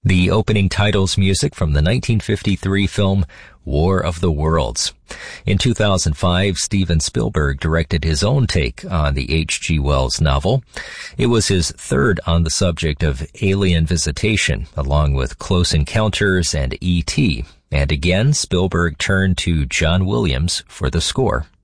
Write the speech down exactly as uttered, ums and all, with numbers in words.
the opening titles music from the nineteen fifty-three film War of the Worlds. In two thousand five, Steven Spielberg directed his own take on the H G. Wells novel. It was his third on the subject of alien visitation, along with Close Encounters and E T. And again, Spielberg turned to John Williams for the score.